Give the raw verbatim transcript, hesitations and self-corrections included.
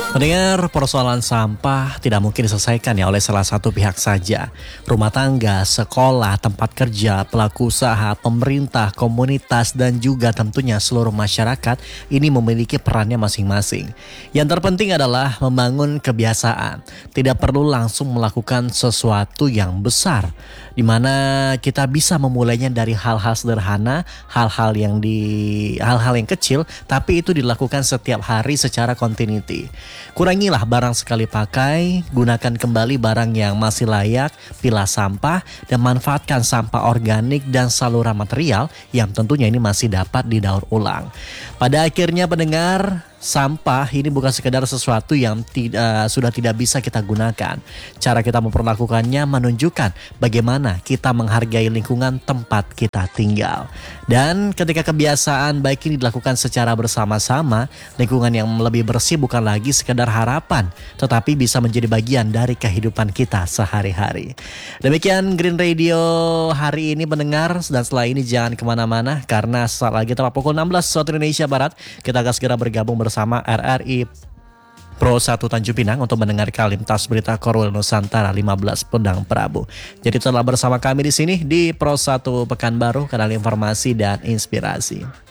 Mendengar persoalan sampah tidak mungkin diselesaikan ya oleh salah satu pihak saja. Rumah tangga, sekolah, tempat kerja, pelaku usaha, pemerintah, komunitas, dan juga tentunya seluruh masyarakat ini memiliki perannya masing-masing. Yang terpenting adalah membangun kebiasaan. Tidak perlu langsung melakukan sesuatu yang besar, di mana kita bisa memulainya dari hal-hal sederhana, hal-hal yang di hal-hal yang kecil, tapi itu dilakukan setiap hari secara continuity. Kurangilah barang sekali pakai, gunakan kembali barang yang masih layak, pilah sampah, dan manfaatkan sampah organik dan saluran material yang tentunya ini masih dapat didaur ulang. Pada akhirnya pendengar, sampah ini bukan sekedar sesuatu yang tidak, sudah tidak bisa kita gunakan. Cara kita memperlakukannya menunjukkan bagaimana kita menghargai lingkungan tempat kita tinggal. Dan ketika kebiasaan baik ini dilakukan secara bersama-sama, lingkungan yang lebih bersih bukan lagi sekedar harapan, tetapi bisa menjadi bagian dari kehidupan kita sehari-hari. Demikian Green Radio hari ini pendengar, dan setelah ini jangan kemana-mana karena sesaat lagi tepat pukul enam belas waktu Indonesia Barat, kita akan segera bergabung bersama R R I Pro satu Tanjung Pinang untuk mendengar Kalimtas Berita Korwil Nusantara lima belas Pedang Prabu. Jadi telah bersama kami di sini di Pro satu Pekanbaru, kanal informasi dan inspirasi.